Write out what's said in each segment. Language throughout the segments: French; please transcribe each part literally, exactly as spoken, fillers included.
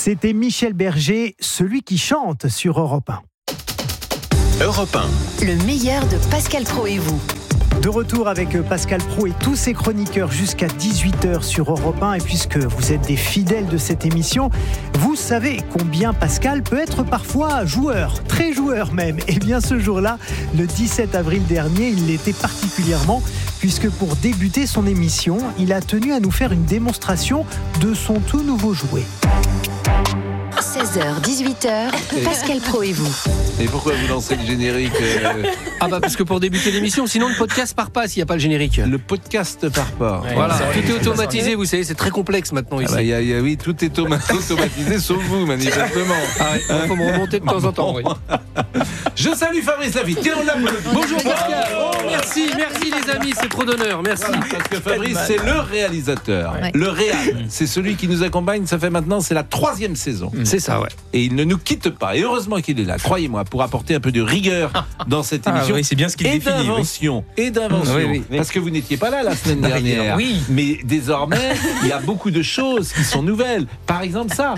C'était Michel Berger, celui qui chante sur Europe un. Europe un. Le meilleur de Pascal Praud et vous. De retour avec Pascal Praud et tous ses chroniqueurs jusqu'à dix-huit heures sur Europe un. Et puisque vous êtes des fidèles de cette émission, vous savez combien Pascal peut être parfois joueur, très joueur même. Et bien ce jour-là, le dix-sept avril dernier, il l'était particulièrement, puisque pour débuter son émission, il a tenu à nous faire une démonstration de son tout nouveau jouet. seize heures, dix-huit heures, Pascal Praud et vous. Et pourquoi vous lancez le générique euh... Ah bah parce que pour débuter l'émission, sinon le podcast part pas s'il n'y a pas le générique. Le podcast part pas. Ouais, voilà, tout est automatisé, vous savez, c'est très complexe maintenant ici. Ah bah, y a, y a, oui, tout est automatisé sauf vous, manifestement. Ah ouais, il faut me remonter de temps en temps. Oui. Je salue Fabrice Lafitte. Tiens, on l'applaudit. Bonjour Pascal. Oh merci, merci les amis, c'est trop d'honneur, merci. Voilà, parce que Fabrice, c'est le réalisateur, ouais. le réal. C'est celui qui nous accompagne. Ça fait maintenant, c'est la troisième saison. C'est ça, ouais. Et il ne nous quitte pas. Et heureusement qu'il est là, croyez-moi, pour apporter un peu de rigueur dans cette émission. Ah, oui, c'est bien ce qu'il et définit. D'invention. Oui. Et d'invention. Oui, oui, oui. Parce que vous n'étiez pas là la semaine dernière. Oui. Mais désormais, il y a beaucoup de choses qui sont nouvelles. Par exemple, ça.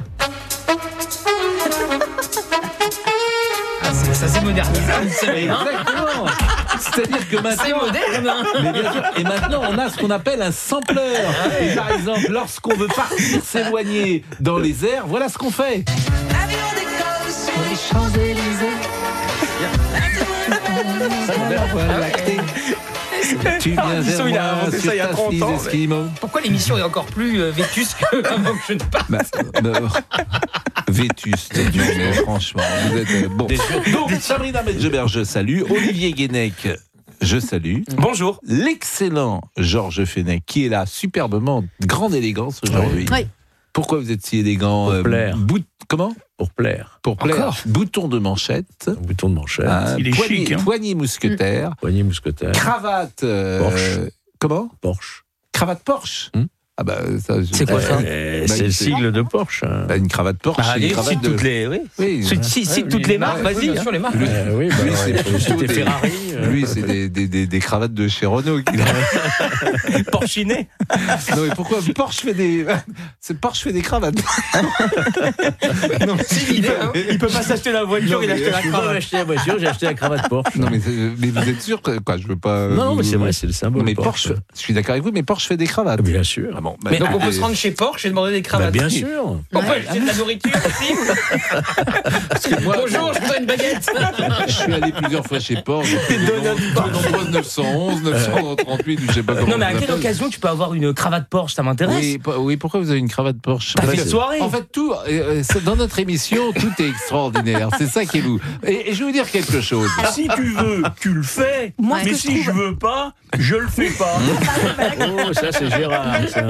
Ah, ça, ça s'est modernisé. Exactement. C'est-à-dire que maintenant, c'est moderne, hein. Mais bien sûr, et maintenant on a ce qu'on appelle un sampleur. Et par exemple, lorsqu'on veut partir s'éloigner dans les airs, voilà ce qu'on fait. Les Champs-Élysées. Tu viens ah, vers il a moi inventé sur ça il y a ta trente ans. Esquimau. Pourquoi l'émission est encore plus euh, vétuste qu'avant que je ne parte bah, bah, Vétuste, mais franchement, vous êtes euh, bon. Donc, Sabrina Medjeber, je salue. Olivier Guénec, je salue. Bonjour. L'excellent Georges Fenech, qui est là superbement, grande élégance aujourd'hui. Oui. Pourquoi vous êtes si élégant? Pour plaire. Bout, comment? Pour plaire. Pour plaire. Encore Bouton de manchette. Un bouton de manchette. Un Il est poignet, chic. Hein. Poignet mousquetaire. Mmh. Poignet mousquetaire. Cravate. Euh, Porsche. Comment? Porsche. Cravate Porsche. Mmh. Ah bah ça. Je... C'est quoi ça? euh, C'est le sigle de Porsche. Hein. Bah, une cravate Porsche. Bah, une allez, cravate cite de... toutes les. Oui. Oui. Cite, cite, cite toutes les marques, vas-y. Bien sûr, les marques. Euh, oui, bah, Lui, ouais, c'est ouais, plutôt c'était des- Ferrari. euh, Lui, c'est des, des, des, des cravates de chez Renault qu'il a. Porchiné. Non, mais pourquoi Porsche fait des. C'est Porsche fait des cravates. Non, c'est l'idée, hein. Il peut pas s'acheter la voiture, Non, il a mais, acheté la Je peux pas cravate. acheter la voiture, j'ai acheté la cravate Porsche. Non, mais, mais vous êtes sûr que. Quoi, je veux pas. non, non, mais vous- c'est vrai, c'est le symbole. Non, mais Porsche. Porsche, je suis d'accord avec vous, mais Porsche fait des cravates. Bien sûr. Ah bon, bah, Mais donc on écoutez, peut se rendre chez Porsche et demander des Bah, cravates. bien sûr. On peut acheter de la nourriture aussi. parce que moi, Bonjour, je voudrais une baguette. je suis allé plusieurs fois chez Porsche. Des nombreuses neuf cent onze, neuf cent trente-huit, je sais pas comment. Non, mais à on quelle appelle. occasion tu peux avoir une cravate Porsche? Ça m'intéresse. Oui, po- oui, pourquoi vous avez une cravate Porsche? T'as En fait fait, une soirée. En fait, tout, euh, c'est- dans notre émission, tout est extraordinaire. C'est ça qui est vous. Et, et je vais vous dire quelque chose. Si tu veux, tu le fais. Moi, ce mais que je si je trouve- veux pas, je le fais pas. Oh, ça, c'est Gérard. Ça.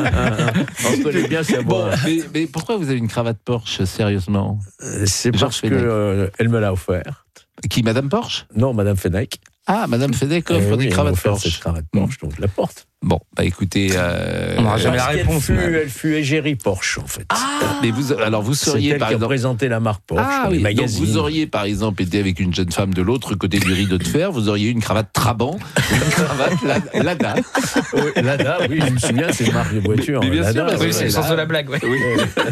On connaît bien sa Bon, voix. mais, mais pourquoi vous avez une cravate Porsche, sérieusement? Euh, C'est Georges parce que Fenech. euh, elle me l'a offert. Qui, Madame Porsche? Non, Madame Fenech. Ah, Madame Fenech offre Eh oui, des elle m'a cravates offert Porsche. cette cravate Porsche, donc je la porte. Bon, bah écoutez, euh, On n'aura jamais la Parce qu'elle réponse. fut, mais- elle fut égérie Porsche, en fait. mais vous, alors vous C'est seriez elle par qui exemple. représentait la marque Porsche Ah dans les oui, donc magazines. vous auriez par exemple été avec une jeune femme de l'autre côté du rideau de fer, vous auriez eu une cravate Trabant, une cravate La- Lada. Oui, Lada, oui, je me souviens, c'est une marque de voiture. Mais- mais bien Lada, sûr, parce Oui, que c'est le là- sens de la blague. Ouais. Oui.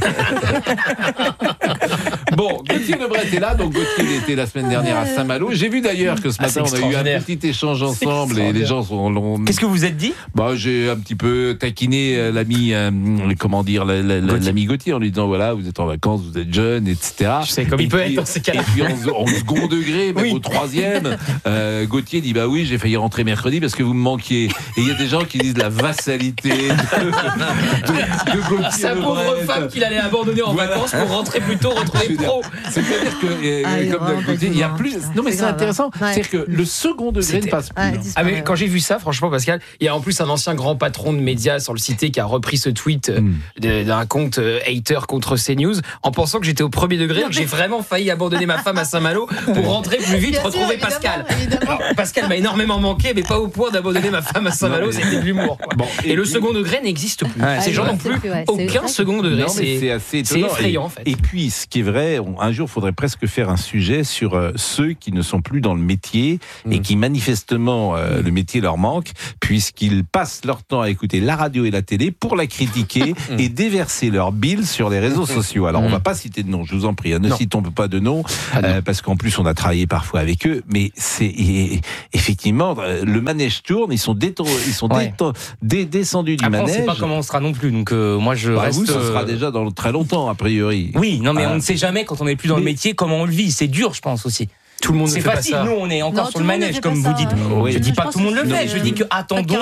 Bon, Gauthier Lebret est là, donc Gauthier il était la semaine dernière à Saint-Malo. J'ai vu d'ailleurs que ce Ah, matin c'est on a eu un extraordinaire. petit échange ensemble et les gens sont. l'ont- Qu'est-ce que vous vous êtes dit? Bah, j'ai un petit peu taquiné euh, l'ami, euh, comment dire, la- la- la- Gauthier. l'ami Gauthier en lui disant voilà, vous êtes en vacances, vous êtes jeune, et cetera. Je sais comme Et il peut puis- être dans ces cas-là. Et puis en, en second degré, même Oui. au troisième, euh, Gauthier dit bah oui, j'ai failli rentrer mercredi parce que vous me manquiez. Et il y a des gens qui disent la vassalité de, de, de Gauthier Sa pauvre Lebret. femme qu'il allait abandonner en Voilà. vacances pour rentrer plus tôt, retrouver Je veux pro. C'est-à-dire que, euh, Ah, il est comme vraiment d'un côté, pas il y a tout, plus. hein. Non, mais C'est c'est grave, intéressant. hein. Ouais. C'est-à-dire que le second degré C'était- ne passe plus. Ouais, hein. Ah mais disparaît, quand ouais. j'ai vu ça, franchement Pascal, il y a en plus un ancien grand patron de médias sur le cité qui a repris ce tweet euh, Mm. de- d'un compte euh, hater contre CNews en pensant que j'étais au premier degré. Donc j'ai vraiment failli abandonner ma femme à Saint-Malo pour rentrer plus vite, Bien sûr, retrouver évidemment, Pascal. évidemment. Alors, Pascal m'a énormément manqué, mais pas au point d'abandonner ma femme à Saint-Malo, Non, mais- c'était de l'humour. quoi. Bon, et, et le puis- second degré n'existe plus. Ouais, Ces c'est gens vrai. n'ont plus C'est plus, ouais, c'est aucun vrai. second degré. Non, mais C'est c'est assez c'est étonnant. effrayant Et- en fait. Et puis, ce qui est vrai, faudrait, un jour, il faudrait presque faire un sujet sur euh, ceux qui ne sont plus dans le métier mmh. et qui manifestement euh, le métier leur manque, puisqu'ils passent leur temps à écouter la radio et la télé pour la critiquer mmh. et déverser leur bile sur les réseaux sociaux. Alors, mmh. on va pas citer de nom, je vous en prie, hein, ne non. citons pas de nom, ah, euh, parce qu'en plus, on a travaillé parfois avec eux, mais c'est et, effectivement, le manège tourne, ils sont, déto- ils sont ouais. déto- dé- descendus du Après, manège. On ne sait pas comment on sera non plus, donc euh, moi je bah, reste... Vous, ce sera déjà dans très longtemps, a priori. Oui, non mais ah. on ne sait jamais quand on n'est plus dans mais... le métier comment on le vit, c'est dur je pense aussi. Tout le monde c'est ne fait facile, pas ça. nous on est encore non, sur le manège comme vous dites. Oui. Je dis pas que tout le monde le fait, je dis que attendons